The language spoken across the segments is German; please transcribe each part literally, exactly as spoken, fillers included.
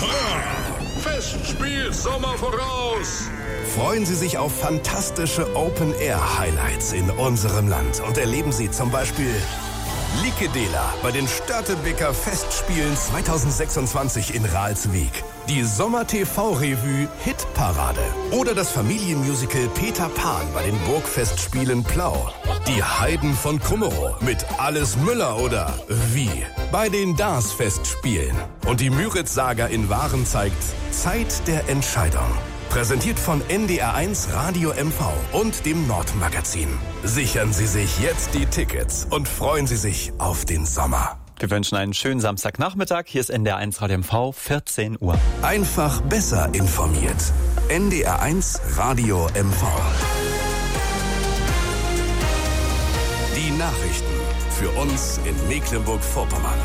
Festspiel Sommer voraus! Freuen Sie sich auf fantastische Open-Air-Highlights in unserem Land und erleben Sie zum Beispiel Likedela bei den Störtebeker Festspielen zweitausendsechsundzwanzig in Ralswiek, die Sommer-T V-Revue Hitparade oder das Familienmusical Peter Pan bei den Burgfestspielen Plau, die Heiden von Kummerow mit Alles Müller oder Wie bei den Dars-Festspielen und die Müritz-Saga in Waren zeigt Zeit der Entscheidung. Präsentiert von N D R eins Radio M V und dem Nordmagazin. Sichern Sie sich jetzt die Tickets und freuen Sie sich auf den Sommer. Wir wünschen einen schönen Samstagnachmittag. Hier ist N D R eins Radio M V, vierzehn Uhr. Einfach besser informiert. N D R eins Radio M V. Die Nachrichten für uns in Mecklenburg-Vorpommern.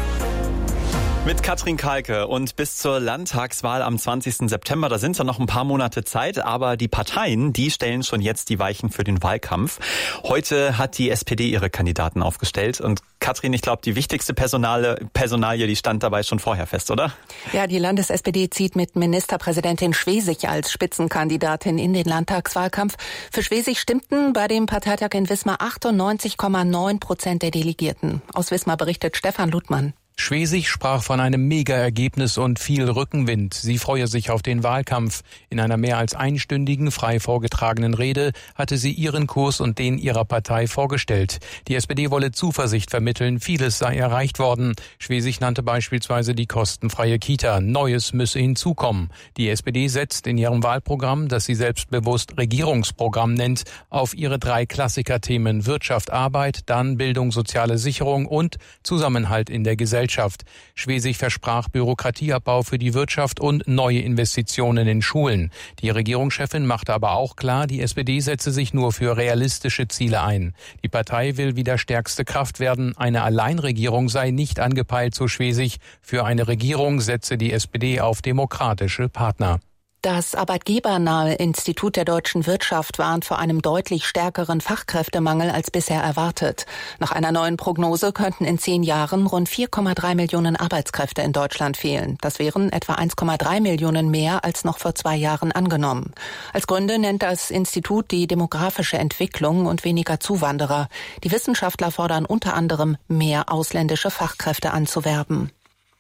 Mit Katrin Kalke und bis zur Landtagswahl am zwanzigsten September, da sind ja noch ein paar Monate Zeit, aber die Parteien, die stellen schon jetzt die Weichen für den Wahlkampf. Heute hat die S P D ihre Kandidaten aufgestellt und Katrin, ich glaube, die wichtigste Personale, Personalie, die stand dabei schon vorher fest, oder? Ja, die Landes-S P D zieht mit Ministerpräsidentin Schwesig als Spitzenkandidatin in den Landtagswahlkampf. Für Schwesig stimmten bei dem Parteitag in Wismar achtundneunzig Komma neun Prozent der Delegierten. Aus Wismar berichtet Stefan Ludmann. Schwesig sprach von einem Mega-Ergebnis und viel Rückenwind. Sie freue sich auf den Wahlkampf. In einer mehr als einstündigen, frei vorgetragenen Rede hatte sie ihren Kurs und den ihrer Partei vorgestellt. Die S P D wolle Zuversicht vermitteln, vieles sei erreicht worden. Schwesig nannte beispielsweise die kostenfreie Kita. Neues müsse hinzukommen. Die S P D setzt in ihrem Wahlprogramm, das sie selbstbewusst Regierungsprogramm nennt, auf ihre drei Klassikerthemen Wirtschaft, Arbeit, dann Bildung, soziale Sicherung und Zusammenhalt in der Gesellschaft. Schwesig versprach Bürokratieabbau für die Wirtschaft und neue Investitionen in Schulen. Die Regierungschefin machte aber auch klar, die S P D setze sich nur für realistische Ziele ein. Die Partei will wieder stärkste Kraft werden. Eine Alleinregierung sei nicht angepeilt, so Schwesig. Für eine Regierung setze die S P D auf demokratische Partner. Das arbeitgebernahe Institut der deutschen Wirtschaft warnt vor einem deutlich stärkeren Fachkräftemangel als bisher erwartet. Nach einer neuen Prognose könnten in zehn Jahren rund vier Komma drei Millionen Arbeitskräfte in Deutschland fehlen. Das wären etwa eins Komma drei Millionen mehr als noch vor zwei Jahren angenommen. Als Gründe nennt das Institut die demografische Entwicklung und weniger Zuwanderer. Die Wissenschaftler fordern unter anderem, mehr ausländische Fachkräfte anzuwerben.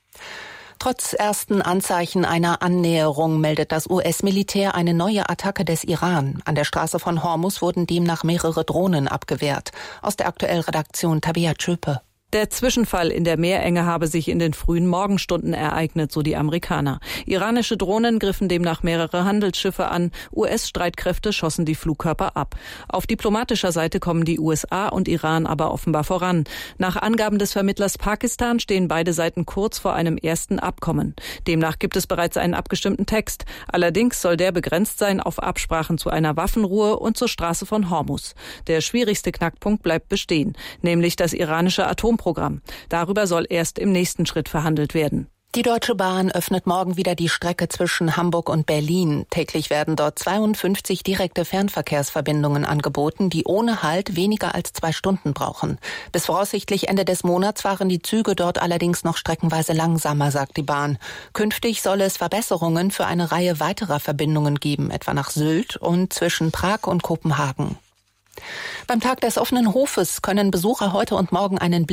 Trotz ersten Anzeichen einer Annäherung meldet das U S-Militär eine neue Attacke des Iran. An der Straße von Hormuz wurden demnach mehrere Drohnen abgewehrt. Aus der Aktuellredaktion Tabea Tschöpe. Der Zwischenfall in der Meerenge habe sich in den frühen Morgenstunden ereignet, so die Amerikaner. Iranische Drohnen griffen demnach mehrere Handelsschiffe an. U S-Streitkräfte schossen die Flugkörper ab. Auf diplomatischer Seite kommen die U S A und Iran aber offenbar voran. Nach Angaben des Vermittlers Pakistan stehen beide Seiten kurz vor einem ersten Abkommen. Demnach gibt es bereits einen abgestimmten Text. Allerdings soll der begrenzt sein auf Absprachen zu einer Waffenruhe und zur Straße von Hormuz. Der schwierigste Knackpunkt bleibt bestehen, nämlich das iranische Atomprogramm. Darüber soll erst im nächsten Schritt verhandelt werden. Die Deutsche Bahn öffnet morgen wieder die Strecke zwischen Hamburg und Berlin. Täglich werden dort zweiundfünfzig direkte Fernverkehrsverbindungen angeboten, die ohne Halt weniger als zwei Stunden brauchen. Bis voraussichtlich Ende des Monats fahren die Züge dort allerdings noch streckenweise langsamer, sagt die Bahn. Künftig soll es Verbesserungen für eine Reihe weiterer Verbindungen geben, etwa nach Sylt und zwischen Prag und Kopenhagen. Beim Tag des offenen Hofes können Besucher heute und morgen einen Blick